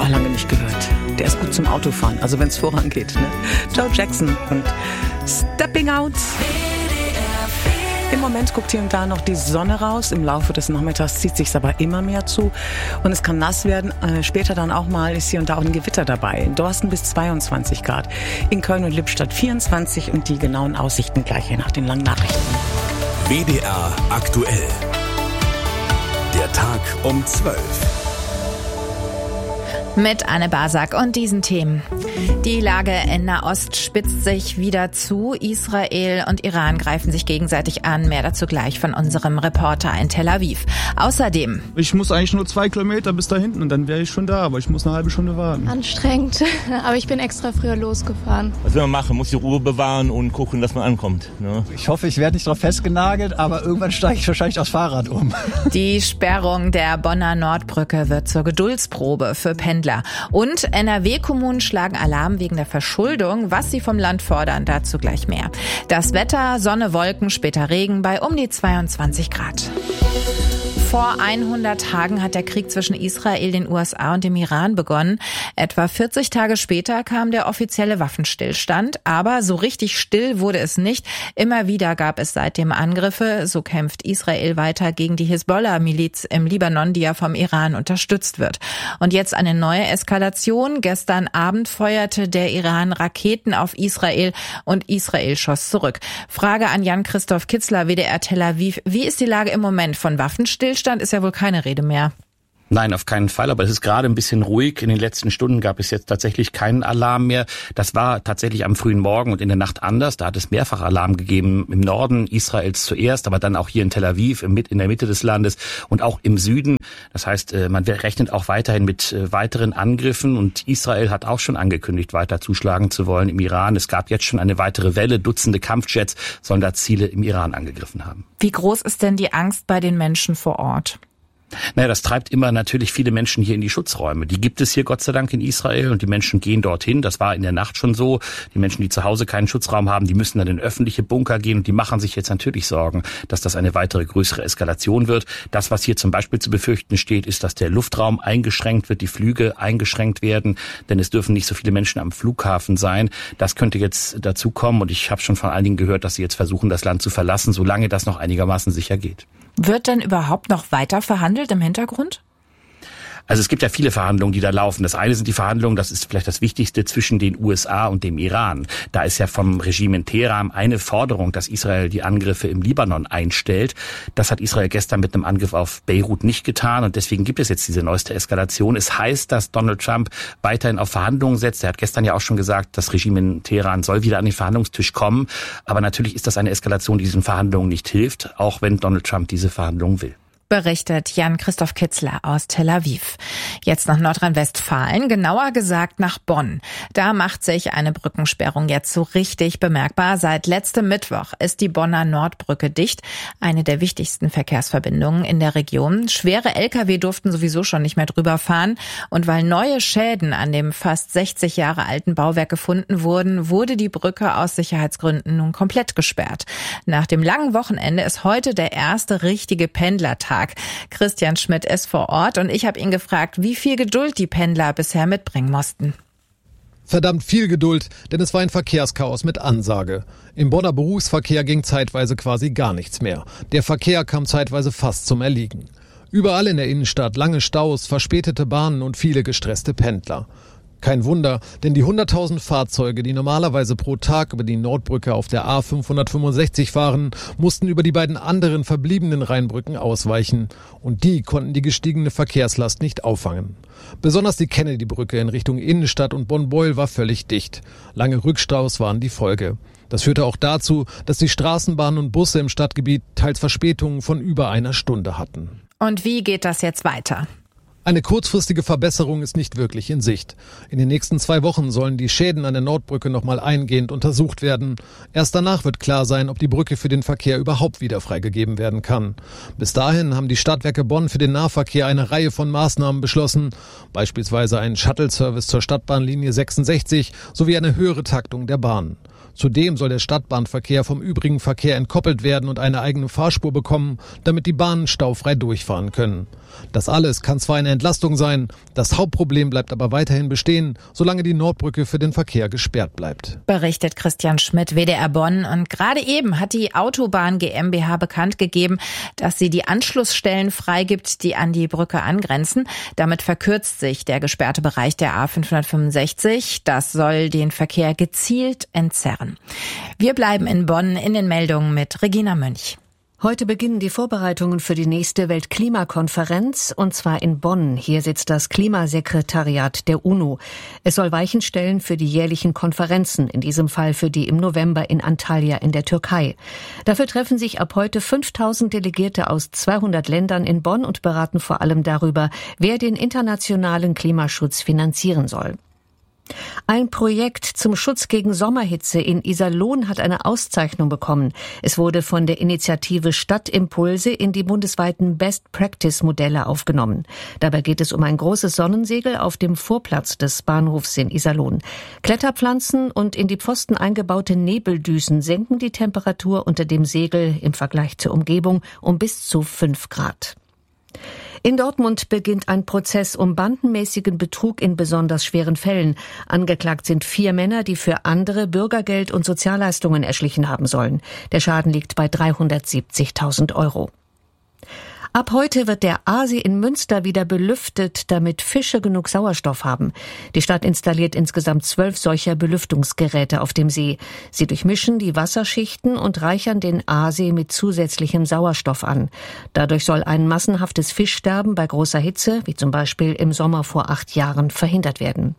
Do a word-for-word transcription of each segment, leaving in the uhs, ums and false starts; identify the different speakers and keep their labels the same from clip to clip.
Speaker 1: Oh, lange nicht gehört. Der ist gut zum Autofahren, also wenn es vorangeht. Ne? Joe Jackson und Stepping Out. Im Moment guckt hier und da noch die Sonne raus. Im Laufe des Nachmittags zieht sich's aber immer mehr zu. Und es kann nass werden. Äh, später dann auch mal ist hier und da auch ein Gewitter dabei. In Dorsten bis zweiundzwanzig Grad. In Köln und Lippstadt vierundzwanzig. Und die genauen Aussichten gleich hier nach den langen Nachrichten.
Speaker 2: W D R aktuell. Der Tag um zwölf.
Speaker 3: Mit Anne Basak und diesen Themen. Die Lage in Nahost spitzt sich wieder zu. Israel und Iran greifen sich gegenseitig an. Mehr dazu gleich von unserem Reporter in Tel Aviv. Außerdem...
Speaker 4: Ich muss eigentlich nur zwei Kilometer bis da hinten und dann wäre ich schon da, aber ich muss eine halbe Stunde warten.
Speaker 5: Anstrengend, aber ich bin extra früher losgefahren.
Speaker 6: Was will man machen? Man muss die Ruhe bewahren und gucken, dass man ankommt. Ne?
Speaker 7: Ich hoffe, ich werde nicht drauf festgenagelt, aber irgendwann steige ich wahrscheinlich aufs Fahrrad um.
Speaker 3: Die Sperrung der Bonner Nordbrücke wird zur Geduldsprobe für Pendler. Und N R W-Kommunen schlagen Alarm wegen der Verschuldung. Was sie vom Land fordern, dazu gleich mehr. Das Wetter, Sonne, Wolken, später Regen bei um die zweiundzwanzig Grad. Vor hundert Tagen hat der Krieg zwischen Israel, den U S A und dem Iran begonnen. Etwa vierzig Tage später kam der offizielle Waffenstillstand. Aber so richtig still wurde es nicht. Immer wieder gab es seitdem Angriffe. So kämpft Israel weiter gegen die Hisbollah-Miliz im Libanon, die ja vom Iran unterstützt wird. Und jetzt eine neue Eskalation. Gestern Abend feuerte der Iran Raketen auf Israel und Israel schoss zurück. Frage an Jan-Christoph Kitzler, W D R Tel Aviv. Wie ist die Lage im Moment? Von Waffenstillstand ist ja wohl keine Rede mehr.
Speaker 8: Nein, auf keinen Fall, aber es ist gerade ein bisschen ruhig. In den letzten Stunden gab es jetzt tatsächlich keinen Alarm mehr. Das war tatsächlich am frühen Morgen und in der Nacht anders. Da hat es mehrfach Alarm gegeben im Norden Israels zuerst, aber dann auch hier in Tel Aviv, in der Mitte des Landes und auch im Süden. Das heißt, man rechnet auch weiterhin mit weiteren Angriffen und Israel hat auch schon angekündigt, weiter zuschlagen zu wollen im Iran. Es gab jetzt schon eine weitere Welle. Dutzende Kampfjets sollen da Ziele im Iran angegriffen haben.
Speaker 3: Wie groß ist denn die Angst bei den Menschen vor Ort?
Speaker 8: Naja, das treibt immer natürlich viele Menschen hier in die Schutzräume. Die gibt es hier Gott sei Dank in Israel und die Menschen gehen dorthin. Das war in der Nacht schon so. Die Menschen, die zu Hause keinen Schutzraum haben, die müssen dann in öffentliche Bunker gehen und die machen sich jetzt natürlich Sorgen, dass das eine weitere größere Eskalation wird. Das, was hier zum Beispiel zu befürchten steht, ist, dass der Luftraum eingeschränkt wird, die Flüge eingeschränkt werden, denn es dürfen nicht so viele Menschen am Flughafen sein. Das könnte jetzt dazu kommen und ich habe schon von einigen gehört, dass sie jetzt versuchen, das Land zu verlassen, solange das noch einigermaßen sicher geht.
Speaker 3: Wird denn überhaupt noch weiter verhandelt im Hintergrund?
Speaker 8: Also es gibt ja viele Verhandlungen, die da laufen. Das eine sind die Verhandlungen, das ist vielleicht das Wichtigste, zwischen den U S A und dem Iran. Da ist ja vom Regime in Teheran eine Forderung, dass Israel die Angriffe im Libanon einstellt. Das hat Israel gestern mit einem Angriff auf Beirut nicht getan und deswegen gibt es jetzt diese neueste Eskalation. Es heißt, dass Donald Trump weiterhin auf Verhandlungen setzt. Er hat gestern ja auch schon gesagt, das Regime in Teheran soll wieder an den Verhandlungstisch kommen. Aber natürlich ist das eine Eskalation, die diesen Verhandlungen nicht hilft, auch wenn Donald Trump diese Verhandlungen will.
Speaker 3: Berichtet Jan-Christoph Kitzler aus Tel Aviv. Jetzt nach Nordrhein-Westfalen, genauer gesagt nach Bonn. Da macht sich eine Brückensperrung jetzt so richtig bemerkbar. Seit letztem Mittwoch ist die Bonner Nordbrücke dicht, eine der wichtigsten Verkehrsverbindungen in der Region. Schwere L K W durften sowieso schon nicht mehr drüber fahren. Und weil neue Schäden an dem fast sechzig Jahre alten Bauwerk gefunden wurden, wurde die Brücke aus Sicherheitsgründen nun komplett gesperrt. Nach dem langen Wochenende ist heute der erste richtige Pendlertag. Christian Schmidt ist vor Ort und ich habe ihn gefragt, wie viel Geduld die Pendler bisher mitbringen mussten.
Speaker 9: Verdammt viel Geduld, denn es war ein Verkehrschaos mit Ansage. Im Bonner Berufsverkehr ging zeitweise quasi gar nichts mehr. Der Verkehr kam zeitweise fast zum Erliegen. Überall in der Innenstadt lange Staus, verspätete Bahnen und viele gestresste Pendler. Kein Wunder, denn die hunderttausend Fahrzeuge, die normalerweise pro Tag über die Nordbrücke auf der A fünfhundertfünfundsechzig fahren, mussten über die beiden anderen verbliebenen Rheinbrücken ausweichen. Und die konnten die gestiegene Verkehrslast nicht auffangen. Besonders die Kennedy-Brücke in Richtung Innenstadt und Bonn-Beuel war völlig dicht. Lange Rückstaus waren die Folge. Das führte auch dazu, dass die Straßenbahnen und Busse im Stadtgebiet teils Verspätungen von über einer Stunde hatten.
Speaker 3: Und wie geht das jetzt weiter?
Speaker 9: Eine kurzfristige Verbesserung ist nicht wirklich in Sicht. In den nächsten zwei Wochen sollen die Schäden an der Nordbrücke nochmal eingehend untersucht werden. Erst danach wird klar sein, ob die Brücke für den Verkehr überhaupt wieder freigegeben werden kann. Bis dahin haben die Stadtwerke Bonn für den Nahverkehr eine Reihe von Maßnahmen beschlossen, beispielsweise einen Shuttle-Service zur Stadtbahnlinie sechsundsechzig sowie eine höhere Taktung der Bahn. Zudem soll der Stadtbahnverkehr vom übrigen Verkehr entkoppelt werden und eine eigene Fahrspur bekommen, damit die Bahnen staufrei durchfahren können. Das alles kann zwar eine Entlastung sein, das Hauptproblem bleibt aber weiterhin bestehen, solange die Nordbrücke für den Verkehr gesperrt bleibt.
Speaker 3: Berichtet Christian Schmidt, W D R Bonn. Und gerade eben hat die Autobahn GmbH bekannt gegeben, dass sie die Anschlussstellen freigibt, die an die Brücke angrenzen. Damit verkürzt sich der gesperrte Bereich der A fünfhundertfünfundsechzig. Das soll den Verkehr gezielt entzerren. Wir bleiben in Bonn in den Meldungen mit Regina Münch.
Speaker 10: Heute beginnen die Vorbereitungen für die nächste Weltklimakonferenz, und zwar in Bonn. Hier sitzt das Klimasekretariat der UNO. Es soll Weichen stellen für die jährlichen Konferenzen, in diesem Fall für die im November in Antalya in der Türkei. Dafür treffen sich ab heute fünftausend Delegierte aus zweihundert Ländern in Bonn und beraten vor allem darüber, wer den internationalen Klimaschutz finanzieren soll. Ein Projekt zum Schutz gegen Sommerhitze in Iserlohn hat eine Auszeichnung bekommen. Es wurde von der Initiative Stadtimpulse in die bundesweiten Best-Practice-Modelle aufgenommen. Dabei geht es um ein großes Sonnensegel auf dem Vorplatz des Bahnhofs in Iserlohn. Kletterpflanzen und in die Pfosten eingebaute Nebeldüsen senken die Temperatur unter dem Segel im Vergleich zur Umgebung um bis zu fünf Grad. In Dortmund beginnt ein Prozess um bandenmäßigen Betrug in besonders schweren Fällen. Angeklagt sind vier Männer, die für andere Bürgergeld und Sozialleistungen erschlichen haben sollen. Der Schaden liegt bei dreihundertsiebzigtausend Euro. Ab heute wird der Aasee in Münster wieder belüftet, damit Fische genug Sauerstoff haben. Die Stadt installiert insgesamt zwölf solcher Belüftungsgeräte auf dem See. Sie durchmischen die Wasserschichten und reichern den Aasee mit zusätzlichem Sauerstoff an. Dadurch soll ein massenhaftes Fischsterben bei großer Hitze, wie zum Beispiel im Sommer vor acht Jahren, verhindert werden.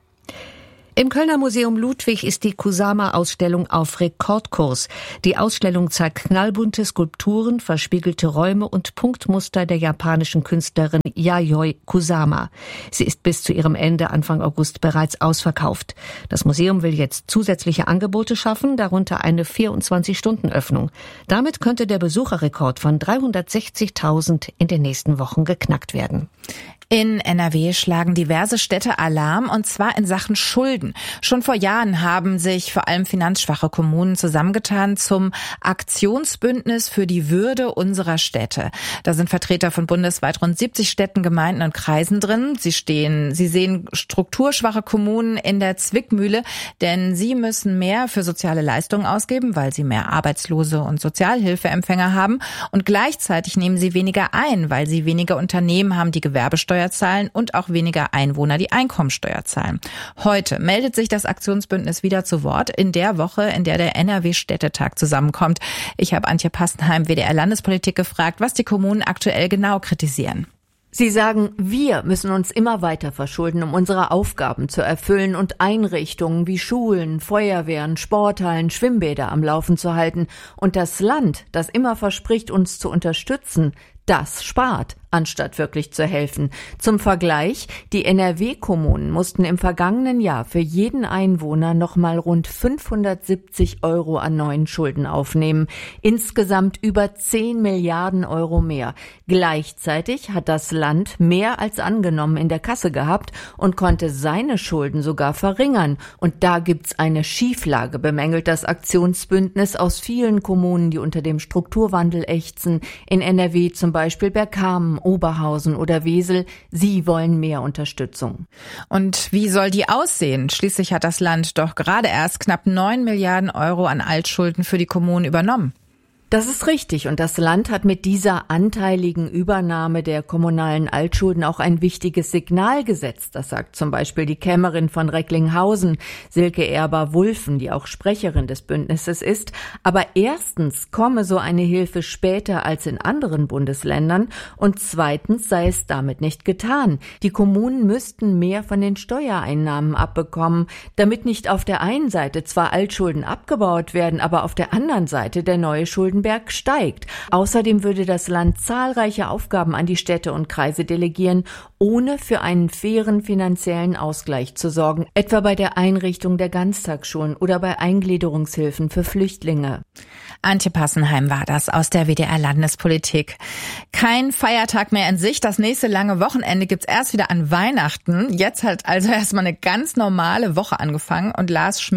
Speaker 10: Im Kölner Museum Ludwig ist die Kusama-Ausstellung auf Rekordkurs. Die Ausstellung zeigt knallbunte Skulpturen, verspiegelte Räume und Punktmuster der japanischen Künstlerin Yayoi Kusama. Sie ist bis zu ihrem Ende Anfang August bereits ausverkauft. Das Museum will jetzt zusätzliche Angebote schaffen, darunter eine vierundzwanzig-Stunden-Öffnung. Damit könnte der Besucherrekord von dreihundertsechzigtausend in den nächsten Wochen geknackt werden.
Speaker 3: In N R W schlagen diverse Städte Alarm, und zwar in Sachen Schulden. Schon vor Jahren haben sich vor allem finanzschwache Kommunen zusammengetan zum Aktionsbündnis für die Würde unserer Städte. Da sind Vertreter von bundesweit rund siebzig Städten, Gemeinden und Kreisen drin. Sie stehen, sie sehen strukturschwache Kommunen in der Zwickmühle, denn sie müssen mehr für soziale Leistungen ausgeben, weil sie mehr Arbeitslose und Sozialhilfeempfänger haben. Und gleichzeitig nehmen sie weniger ein, weil sie weniger Unternehmen haben, die Gewerbesteuer zahlen, und auch weniger Einwohner, die Einkommensteuer zahlen. Heute meldet sich das Aktionsbündnis wieder zu Wort in der Woche, in der der N R W-Städtetag zusammenkommt. Ich habe Antje Passenheim, W D R Landespolitik, gefragt, was die Kommunen aktuell genau kritisieren.
Speaker 11: Sie sagen, wir müssen uns immer weiter verschulden, um unsere Aufgaben zu erfüllen und Einrichtungen wie Schulen, Feuerwehren, Sporthallen, Schwimmbäder am Laufen zu halten. Und das Land, das immer verspricht, uns zu unterstützen, das spart, anstatt wirklich zu helfen. Zum Vergleich, die N R W-Kommunen mussten im vergangenen Jahr für jeden Einwohner nochmal rund fünfhundertsiebzig Euro an neuen Schulden aufnehmen. Insgesamt über zehn Milliarden Euro mehr. Gleichzeitig hat das Land mehr als angenommen in der Kasse gehabt und konnte seine Schulden sogar verringern. Und da gibt's eine Schieflage, bemängelt das Aktionsbündnis aus vielen Kommunen, die unter dem Strukturwandel ächzen. In N R W zum Beispiel Bergkamen, Oberhausen oder Wesel. Sie wollen mehr Unterstützung.
Speaker 3: Und wie soll die aussehen? Schließlich hat das Land doch gerade erst knapp neun Milliarden Euro an Altschulden für die Kommunen übernommen.
Speaker 11: Das ist richtig, und das Land hat mit dieser anteiligen Übernahme der kommunalen Altschulden auch ein wichtiges Signal gesetzt. Das sagt zum Beispiel die Kämmerin von Recklinghausen, Silke Erber-Wulffen, die auch Sprecherin des Bündnisses ist. Aber erstens komme so eine Hilfe später als in anderen Bundesländern, und zweitens sei es damit nicht getan. Die Kommunen müssten mehr von den Steuereinnahmen abbekommen, damit nicht auf der einen Seite zwar Altschulden abgebaut werden, aber auf der anderen Seite der neue Schulden Berg steigt. Außerdem würde das Land zahlreiche Aufgaben an die Städte und Kreise delegieren, ohne für einen fairen finanziellen Ausgleich zu sorgen, etwa bei der Einrichtung der Ganztagsschulen oder bei Eingliederungshilfen für Flüchtlinge.
Speaker 3: Antje Passenheim war das aus der W D R Landespolitik. Kein Feiertag mehr in Sicht. Das nächste lange Wochenende gibt's erst wieder an Weihnachten. Jetzt hat also erstmal eine ganz normale Woche angefangen, und Lars Schmidt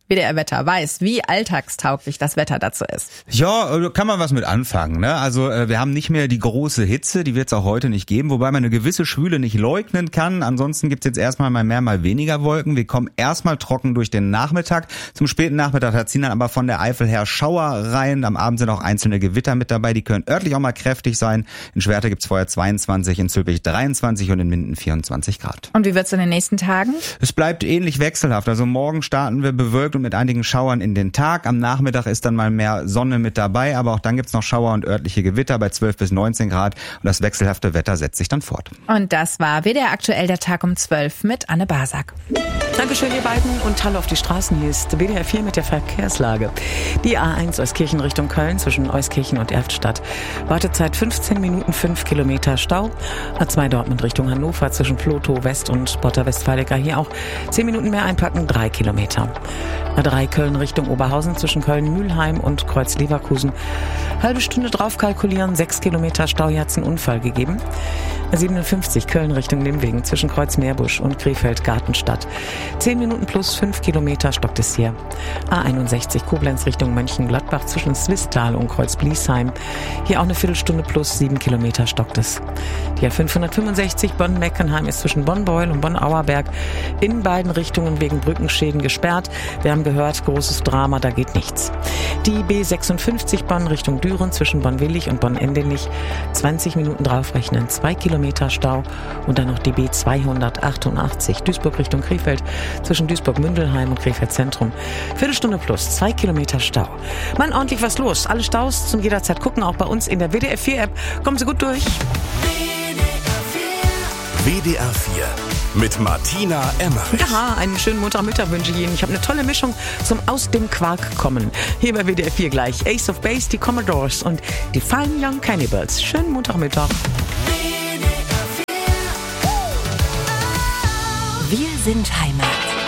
Speaker 3: W D R-Wetter weiß, wie alltagstauglich das Wetter dazu ist.
Speaker 12: Ja, kann man was mit anfangen, ne? Also äh, wir haben nicht mehr die große Hitze, die wird es auch heute nicht geben, wobei man eine gewisse Schwüle nicht leugnen kann. Ansonsten gibt's jetzt erstmal mal mehr, mal weniger Wolken. Wir kommen erstmal trocken durch den Nachmittag. Zum späten Nachmittag, da ziehen dann aber von der Eifel her Schauer rein. Am Abend sind auch einzelne Gewitter mit dabei, die können örtlich auch mal kräftig sein. In Schwerte gibt's vorher zweiundzwanzig, in Zülpich dreiundzwanzig und in Minden vierundzwanzig Grad.
Speaker 3: Und wie wird's in den nächsten Tagen?
Speaker 12: Es bleibt ähnlich wechselhaft. Also morgen starten wir bewölkt und mit einigen Schauern in den Tag. Am Nachmittag ist dann mal mehr Sonne mit dabei, aber auch dann gibt's noch Schauer und örtliche Gewitter bei zwölf bis neunzehn Grad und das wechselhafte Wetter setzt sich dann fort.
Speaker 3: Und das war W D R aktuell der Tag um zwölf mit Anne Basak.
Speaker 1: Dankeschön, ihr beiden, und Hallo auf die Straßen. Hier ist W D R vier mit der Verkehrslage. Die A eins Euskirchen Richtung Köln zwischen Euskirchen und Erftstadt. Wartezeit fünfzehn Minuten, fünf Kilometer Stau. A zwei Dortmund Richtung Hannover zwischen Plotow West und Botter Westfalica. Hier auch zehn Minuten mehr einpacken, drei Kilometer. A drei Köln Richtung Oberhausen zwischen Köln-Mühlheim und Kreuz-Leverkusen. Halbe Stunde drauf kalkulieren, sechs Kilometer Stau, hier hat's einen Unfall gegeben. A siebenundfünfzig Köln Richtung Nimwegen zwischen Kreuz-Meerbusch und Krefeld-Gartenstadt. zehn Minuten plus fünf Kilometer stockt es hier. A einundsechzig Koblenz Richtung Mönchengladbach zwischen Swisttal und Kreuz-Bliesheim. Hier auch eine Viertelstunde plus sieben Kilometer stockt es. Die A fünfhundertfünfundsechzig Bonn-Meckenheim ist zwischen Bonn-Beul und Bonn-Auerberg in beiden Richtungen wegen Brückenschäden gesperrt. Wir haben gehört, großes Drama, da geht nichts. Die B sechsundfünfzig Bonn Richtung Düren zwischen Bonn-Willich und Bonn-Endenich. zwanzig Minuten draufrechnen, zwei Kilometer Stau. Und dann noch die B zweihundertachtundachtzig Duisburg Richtung Krefeld zwischen Duisburg-Mündelheim und Krefeld Zentrum. Viertelstunde plus, zwei Kilometer Stau. Mann, ordentlich was los. Alle Staus zum jederzeit gucken, auch bei uns in der W D R vier App. Kommen Sie gut durch.
Speaker 2: W D R vier mit Martina Emmerich.
Speaker 1: Ja, einen schönen Montagmittag wünsche ich Ihnen. Ich habe eine tolle Mischung zum Aus dem Quark kommen. Hier bei W D R vier gleich Ace of Base, die Commodores und die Fine Young Cannibals. Schönen Montagmittag.
Speaker 13: Wir sind Heimat.